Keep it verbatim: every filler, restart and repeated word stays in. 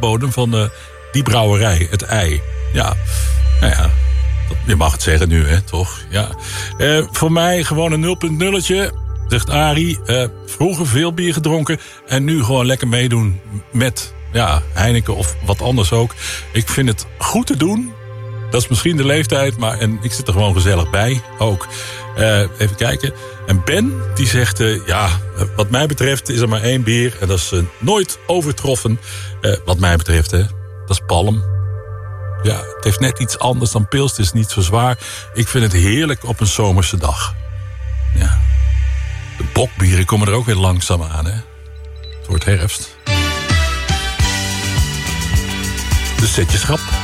dakbodem van uh, die brouwerij, het ei. Ja, nou ja, dat, je mag het zeggen nu, hè, toch? Ja. Uh, voor mij gewoon een nul punt nulletje, zegt Arie. Uh, vroeger veel bier gedronken en nu gewoon lekker meedoen met ja, Heineken of wat anders ook. Ik vind het goed te doen. Dat is misschien de leeftijd, maar en ik zit er gewoon gezellig bij ook. Uh, even kijken. En Ben, die zegt, uh, ja, wat mij betreft is er maar één bier. En dat is uh, nooit overtroffen. Uh, wat mij betreft, hè. Dat is Palm. Ja, het heeft net iets anders dan pils. Het is niet zo zwaar. Ik vind het heerlijk op een zomerse dag. Ja. De bokbieren komen er ook weer langzaam aan, hè. Het wordt herfst. Dus zet je schrap.